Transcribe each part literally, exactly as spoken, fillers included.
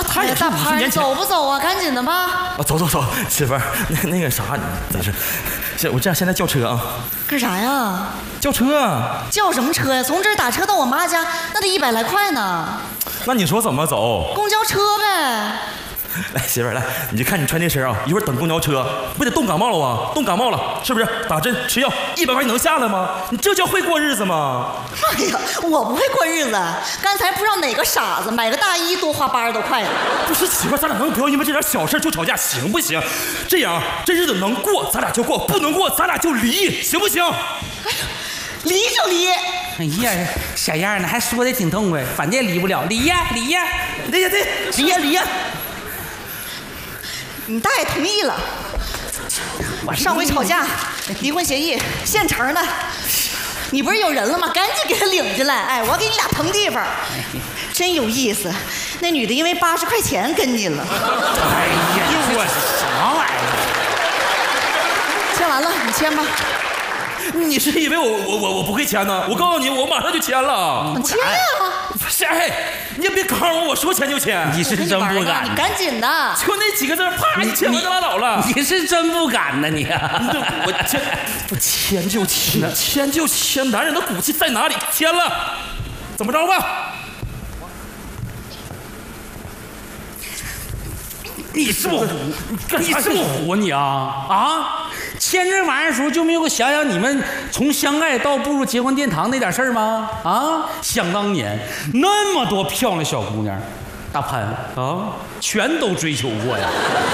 他也是五十年前。 走不走啊？赶紧的吧。 啊，走走走，媳妇儿，那那个啥，没事，现我这样现在叫车啊。 干啥呀？ 叫车。 叫什么车呀？从这儿打车到我妈家，那得一百来块呢。 那你说怎么走？ 公交车呗。 来，媳妇儿，来，你就看你穿这身啊，一会儿等公交车，不得冻感冒了啊？冻感冒了，是不是？打针吃药，一百块你能下来吗？你这叫会过日子吗？ 哎呀，我不会过日子。刚才不知道哪个傻子买个大衣多花八十多块呀。 不是媳妇儿，咱俩能不要因为这点小事就吵架，行不行？这样，这日子能过咱俩就过，不能过咱俩就离，行不行？ 哎呀，离就离。 哎呀，小样呢，还说的挺痛快，反正也离不了，离呀离呀， 离呀离，离呀离呀。 你大爷同意了，我上回吵架，离婚协议现成的。你不是有人了吗？赶紧给他领进来。哎，我给你俩腾地方，真有意思。那女的因为八十块钱跟进了。 哎呀，我什么玩意儿？签完了，你签吧。 你是以为我我我我不会签呢？我告诉你，我马上就签了。 你签呀！ 是，哎，你也别坑我，我说签就签。 你是真不敢， 你赶紧的。 就那几个字，啪一签完就拉倒了。 你是真不敢呢，你。 我签，我签就签，签就签，男人的骨气在哪里？签了，怎么着吧？ 你是不虎？你是不虎你啊啊！签这玩意儿的时候就没有想想你们从相爱到步入结婚殿堂那点事儿吗？啊！想当年那么多漂亮小姑娘，大潘啊，全都追求过呀，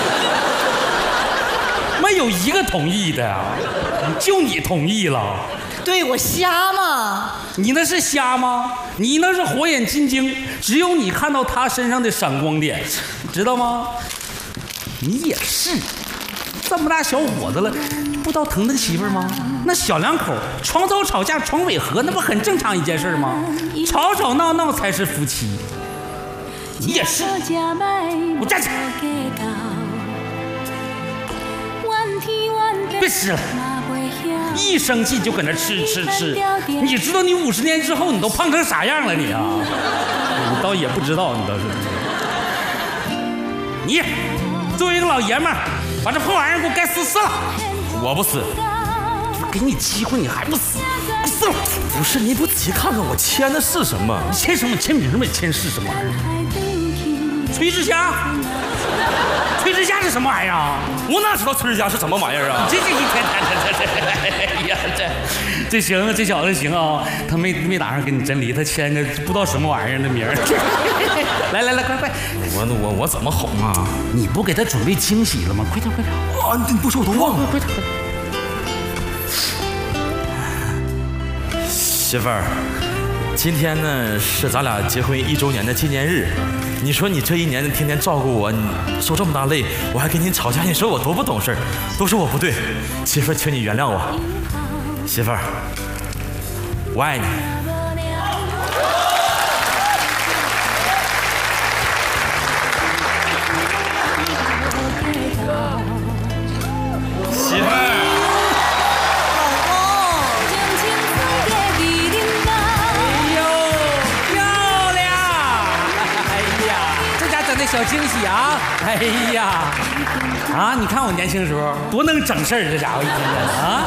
没有一个同意的呀，就你同意了。 对，我瞎吗？ 你那是瞎吗？你那是火眼金睛，只有你看到他身上的闪光点，知道吗？你也是，这么大小伙子了，不知道疼他的媳妇儿吗？那小两口床头吵架床尾和，那不很正常一件事吗？吵吵闹闹才是夫妻。你也是，我站起来，别吃了。一生气就搁那吃吃吃，你知道你五十年之后你都胖成啥样了你啊？你倒也不知道，你倒是。你作为一个老爷们儿，把这破玩意儿给我该撕撕了。 我不撕。 给你机会你还不撕？撕了！ 不是，你不仔细看看我签的是什么？ 你签什么？签名什么？签是什么玩意儿？崔志佳。崔志佳是什么玩意儿啊？ 我哪知道崔志佳是什么玩意儿啊？ 这这一天，这这这，哎呀，这这行，这小子行啊，他没没打算跟你真离，他签个不知道什么玩意儿的名儿。来来来，快快！ 我我我怎么哄啊？ 你不给他准备惊喜了吗？快点快点！ 啊，你不说我都忘了。 快点快点！ 媳妇儿，今天呢是咱俩结婚一周年的纪念日。你说你这一年天天照顾我，你受这么大累，我还跟你吵架，你说我多不懂事儿，都是我不对。媳妇儿，请你原谅我。媳妇儿，我爱你。媳妇儿。 小惊喜啊！哎呀，啊！你看我年轻时候多能整事儿，这家伙一天天啊！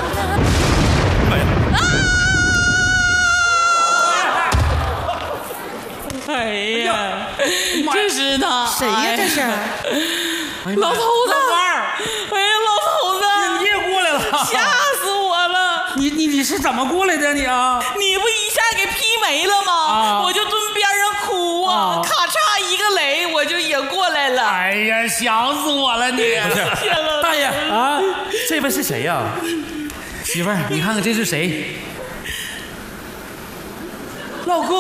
哎呀，这是他谁呀？这是老头子！哎呀，老头子！ 你也过来了， 吓死我了！ 你你你是怎么过来的你啊？ 你不一下给劈没了吗？啊、我就蹲边上哭啊，啊咔嚓一个雷，我就也过来了。 哎呀，想死我了你！ 大爷啊，这位是谁呀？ 媳妇儿，你看看这是谁？ 老公。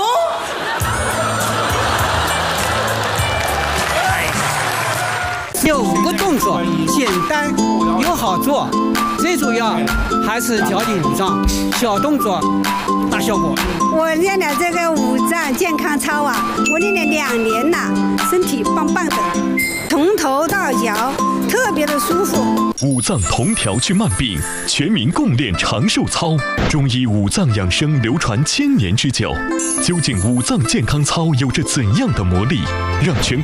有五个动作，简单又好做，最主要还是调理五脏，小动作大效果。 我练的这个五脏健康操啊，我练了两年了，身体棒棒的，从头到脚特别的舒服。 五脏同调去慢病，全民共练长寿操。中医五脏养生流传千年之久，究竟五脏健康操有着怎样的魔力，让全